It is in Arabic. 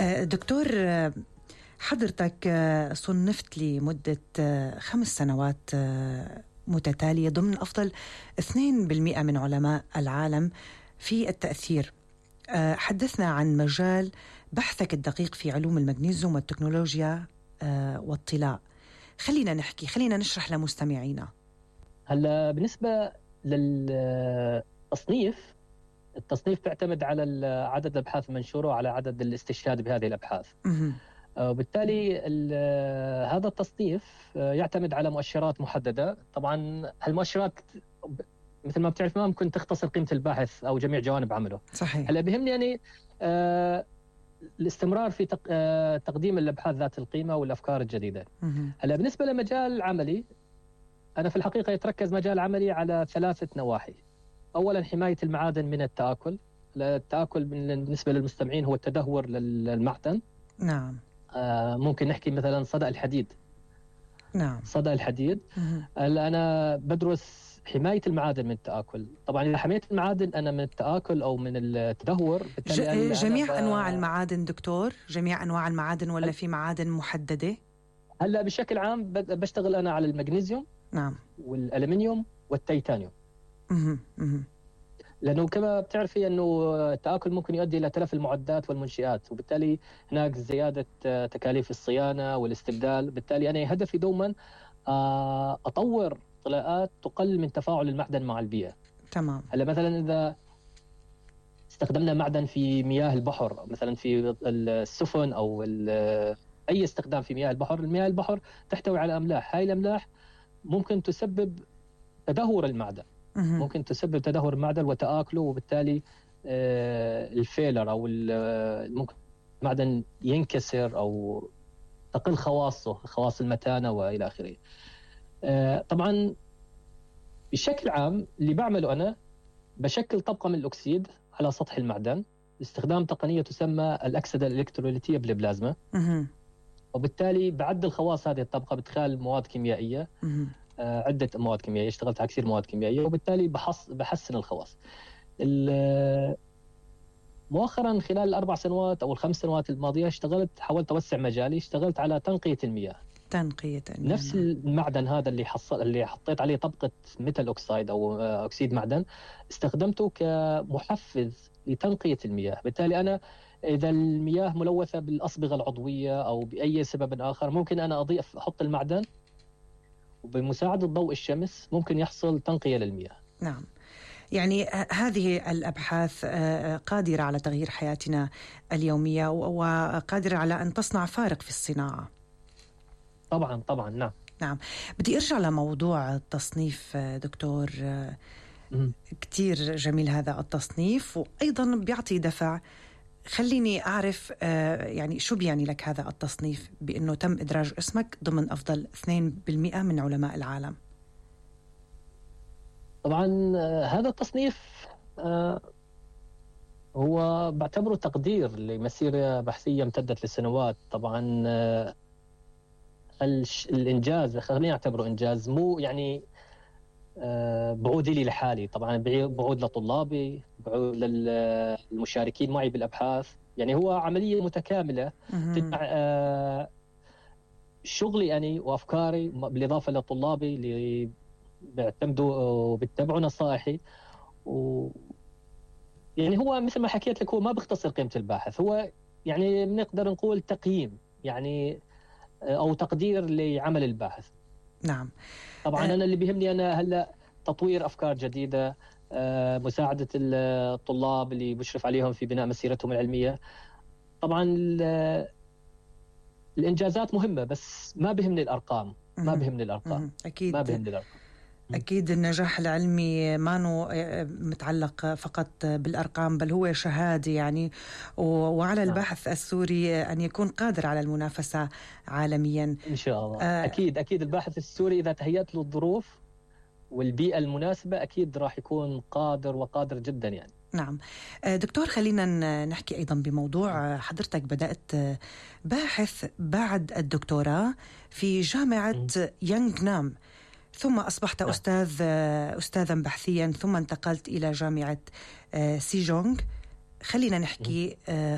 دكتور، حضرتك صنفت لمدة 5 سنوات متتالية ضمن أفضل 2% من علماء العالم في التأثير. حدثنا عن مجال بحثك الدقيق في علوم المغنيسيوم والتكنولوجيا والطلاء. خلينا نشرح لمستمعينا. هلا بالنسبة للتصنيف، التصنيف تعتمد على عدد الأبحاث المنشورة وعلى عدد الاستشهاد بهذه الأبحاث. وبالتالي هذا التصنيف يعتمد على مؤشرات محددة. طبعا هالمؤشرات مثل ما بتعرف ما ممكن تختصر قيمة الباحث أو جميع جوانب عمله. صحيح. هلا بيهمني يعني الاستمرار في تقديم الأبحاث ذات القيمة والأفكار الجديدة. هلا بالنسبة لمجال عملي، أنا في الحقيقة يتركز مجال عملي على 3 نواحي. أولا حماية المعادن من التآكل. التآكل بالنسبة للمستمعين هو التدهور للمعدن. نعم. ممكن نحكي مثلا صدأ الحديد. نعم. صدأ الحديد. أنا بدرس حماية المعادن من التآكل. طبعا إذا حماية المعادن أنا من التآكل أو من التدهور، جميع أنواع المعادن دكتور؟ جميع أنواع المعادن ولا في معادن محددة؟ هلا بشكل عام بشتغل أنا على المغنيسيوم. نعم. والألمنيوم والتيتانيوم. لأنه كما بتعرفي أنه التآكل ممكن يؤدي إلى تلف المعدات والمنشآت، وبالتالي هناك زيادة تكاليف الصيانة والاستبدال. بالتالي أنا هدفي دوما أطور طلاءات تقلل من تفاعل المعدن مع البيئة. تمام. هلا مثلا إذا استخدمنا معدن في مياه البحر، مثلا في السفن أو أي استخدام في مياه البحر، المياه البحر تحتوي على أملاح. هاي الأملاح ممكن تسبب تدهور المعدن. ممكن تسبب تدهور المعدن وتآكله، وبالتالي الفيلر أو ممكن المعدن ينكسر أو تقل خواصه، خواص المتانة وإلى آخره. طبعا بشكل عام اللي بعمله أنا بشكل طبقة من الأكسيد على سطح المعدن باستخدام تقنية تسمى الأكسدة الإلكتروليتية بالبلازما. وبالتالي بعدل خواص هذه الطبقة بإدخال مواد كيميائية، عدة مواد كيميائية. اشتغلت على كثير مواد كيميائية، وبالتالي بحسن الخواص. مؤخرا خلال ال4 سنوات أو ال5 سنوات الماضية حاولت أوسع مجالي. اشتغلت على تنقية المياه. نفس المعدن هذا اللي حطيت عليه طبقة ميتال أوكسايد أو أكسيد معدن، استخدمته كمحفز لتنقية المياه. بالتالي أنا إذا المياه ملوثة بالأصبغة العضوية أو بأي سبب آخر، ممكن أنا أحط المعدن، وبمساعدة ضوء الشمس ممكن يحصل تنقية للمياه. نعم. يعني هذه الأبحاث قادرة على تغيير حياتنا اليومية وقادرة على أن تصنع فارق في الصناعة. طبعا نعم. نعم. بدي أرجع لموضوع التصنيف دكتور. كتير جميل هذا التصنيف، وأيضا بيعطي دفع. خليني أعرف يعني شو بيعني لك هذا التصنيف بأنه تم إدراج اسمك ضمن أفضل 2% من علماء العالم؟ طبعا هذا التصنيف هو بعتبره تقدير لمسيرة بحثية امتدت لسنوات. طبعا الإنجاز، خليني أعتبره إنجاز، مو يعني بعودي لي لحالي. طبعا بعود لطلابي، بعود للمشاركين معي بالأبحاث. يعني هو عملية متكاملة تجمع شغلي أنا وأفكاري بالإضافة لطلابي اللي بيعتمدوا وبيتبعوا نصائحي. يعني هو مثل ما حكيت لك، هو ما بيختصر قيمة الباحث، هو يعني بنقدر نقول تقييم يعني أو تقدير لعمل الباحث. نعم. طبعا أنا اللي بيهمني أنا هلأ تطوير أفكار جديدة، مساعدة الطلاب اللي بشرف عليهم في بناء مسيرتهم العلمية. طبعا الإنجازات مهمة، بس ما بيهمني الأرقام. أكيد. ما بيهمني الأرقام. أكيد النجاح العلمي ما متعلق فقط بالأرقام، بل هو شهادة يعني. وعلى الباحث السوري أن يكون قادر على المنافسة عالميا إن شاء الله. أكيد الباحث السوري إذا تهيأت له الظروف والبيئة المناسبة أكيد راح يكون وقادر جدا يعني. نعم. دكتور، خلينا نحكي أيضا بموضوع حضرتك بدأت باحث بعد الدكتوراه في جامعة يانغ نام، ثم أصبحت أستاذا بحثيا، ثم انتقلت إلى جامعة سيجونغ. خلينا نحكي